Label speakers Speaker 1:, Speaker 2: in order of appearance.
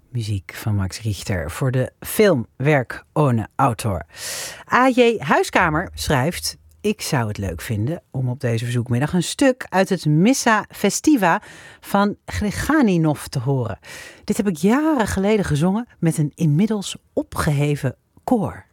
Speaker 1: Muziek van Max Richter voor de film Werk ohne Autor. A.J. Huiskamer schrijft: ik zou het leuk vinden om op deze verzoekmiddag een stuk uit het Missa Festiva van Greganinov te horen. Dit heb ik jaren geleden gezongen met een inmiddels opgeheven koor.